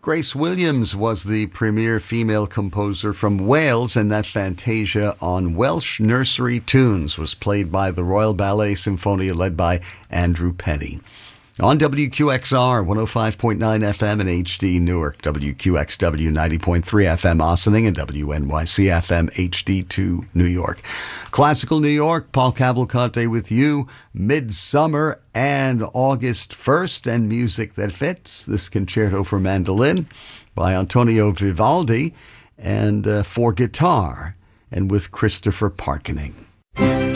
Grace Williams was the premier female composer from Wales, and that Fantasia on Welsh nursery tunes was played by the Royal Ballet Symphonia led by Andrew Penny. On WQXR 105.9 FM in HD Newark, WQXW 90.3 FM Ossining, and WNYC FM HD2 New York. Classical New York, Paul Cavalcante with you, Midsummer and August 1st, and music that fits. This concerto for mandolin by Antonio Vivaldi and for guitar, and with Christopher Parkening.